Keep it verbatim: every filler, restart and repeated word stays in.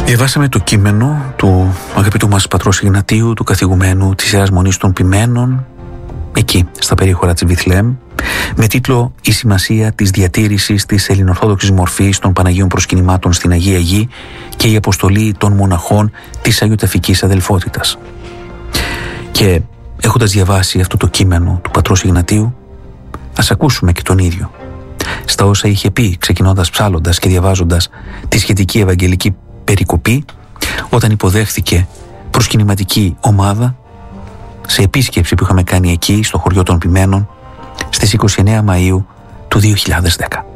Διαβάσαμε το κείμενο του αγαπητού μας πατρός Ιγνατίου, του καθηγουμένου της Ιεράς Μονής των Ποιμένων, εκεί στα περίχωρα της Βιθλεέμ, με τίτλο «Η σημασία της διατήρησης της ελληνοορθόδοξης μορφής των Παναγίων προσκυνημάτων στην Αγία Γη και η αποστολή των μοναχών της Αγιοταφικής Αδελφότητας». Και έχοντας διαβάσει αυτό το κείμενο του πατρός Ιγνατίου, ας ακούσουμε και τον ίδιο στα όσα είχε πει, ξεκινώντας ψάλλοντας και διαβάζοντας τη σχετική ευαγγελική περικοπή, όταν υποδέχθηκε προσκυνηματική ομάδα σε επίσκεψη που είχαμε κάνει εκεί στο χωριό των Ποιμένων στις είκοσι εννέα Μαΐου του δύο χιλιάδες δέκα.